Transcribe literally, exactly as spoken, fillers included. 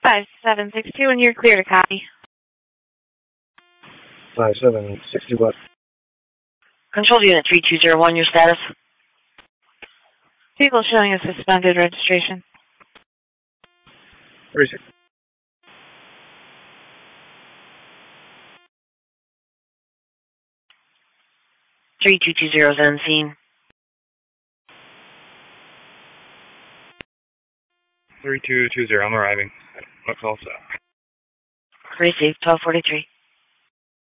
five seven six two, and you're clear to copy. five seven six two what? Control Unit three two zero one, your status? Vehicle showing a suspended registration. Three six. three two two zero is on scene. three two two zero, I'm arriving. What call, sir? Receive twelve forty-three.